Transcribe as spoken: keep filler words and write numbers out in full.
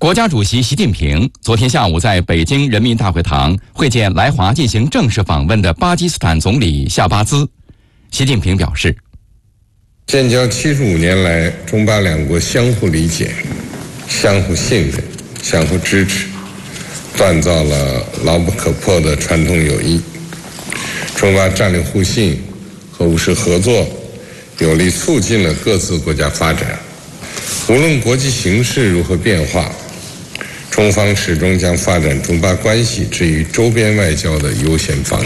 国家主席习近平昨天下午在北京人民大会堂会见来华进行正式访问的巴基斯坦总理夏巴兹。习近平表示， 建交七十五年来，中巴两国相互理解、相互信任、相互支持，锻造了牢不可破的传统友谊。中巴战略互信和务实合作，有力促进了各自国家发展。无论国际形势如何变化，中方始终将发展中巴关系置于周边外交的优先方